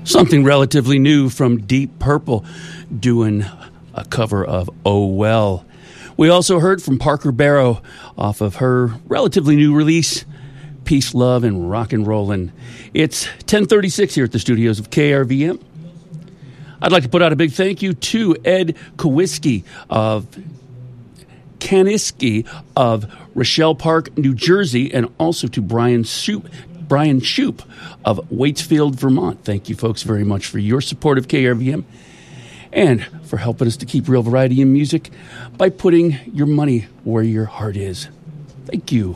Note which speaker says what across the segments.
Speaker 1: Something relatively new from Deep Purple, doing a cover of Oh Well. We also heard from Parker Barrow off of her relatively new release, Peace, Love, and Rock and Rollin'. It's 10:36 here at the studios of KRVM. I'd like to put out a big thank you to Ed Kaniski of Rochelle Park, New Jersey, and also to Brian Shoup of Waitsfield, Vermont. Thank you, folks, very much for your support of KRVM and for helping us to keep real variety in music by putting your money where your heart is. Thank you.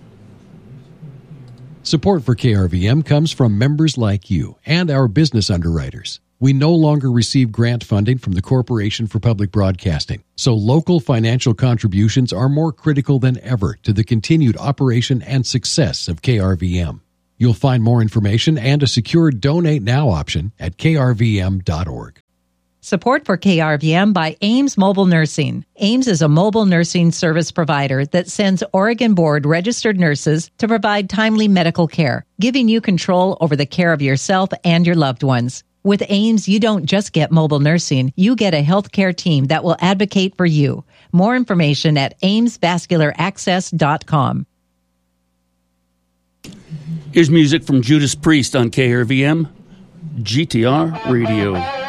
Speaker 2: Support for KRVM comes from members like you and our business underwriters. We no longer receive grant funding from the Corporation for Public Broadcasting, so local financial contributions are more critical than ever to the continued operation and success of KRVM. You'll find more information and a secure Donate Now option at krvm.org.
Speaker 3: Support for KRVM by Ames Mobile Nursing. Ames is a mobile nursing service provider that sends Oregon Board registered nurses to provide timely medical care, giving you control over the care of yourself and your loved ones. With Ames, you don't just get mobile nursing, you get a healthcare team that will advocate for you. More information at amesvascularaccess.com.
Speaker 1: Here's music from Judas Priest on KRVM, GTR Radio.